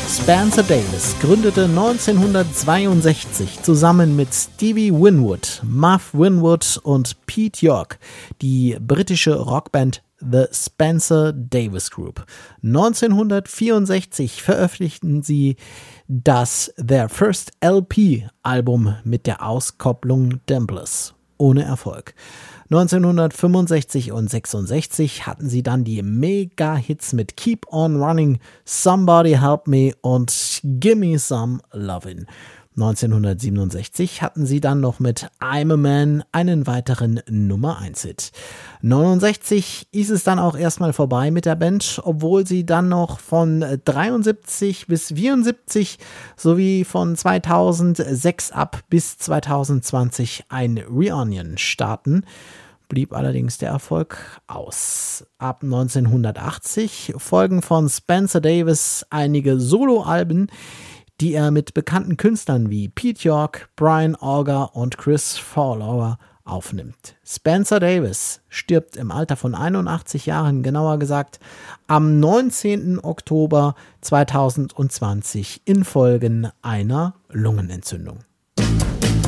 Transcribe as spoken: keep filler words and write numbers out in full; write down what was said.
Spencer Davis gründete neunzehnhundertzweiundsechzig zusammen mit Stevie Winwood, Muff Winwood und Pete York die britische Rockband The Spencer Davis Group. neunzehnhundertvierundsechzig veröffentlichten sie das Their First L P-Album mit der Auskopplung Dimpless. Ohne Erfolg. neunzehnhundertfünfundsechzig und sechsundsechzig hatten sie dann die Mega-Hits mit Keep on Running, Somebody Help Me und Gimme Some Lovin'. neunzehnhundertsiebenundsechzig hatten sie dann noch mit I'm a Man einen weiteren Nummer eins Hit. neunundsechzig ist es dann auch erstmal vorbei mit der Band, obwohl sie dann noch von dreiundsiebzig bis vierundsiebzig sowie von zweitausendsechs ab bis zweitausendzwanzig ein Reunion starten. Blieb allerdings der Erfolg aus. Ab neunzehnhundertachtzig folgen von Spencer Davis einige Soloalben, die er mit bekannten Künstlern wie Pete York, Brian Auger und Chris Fowler aufnimmt. Spencer Davis stirbt im Alter von einundachtzig Jahren, genauer gesagt, am neunzehnten Oktober zweitausendzwanzig infolge einer Lungenentzündung.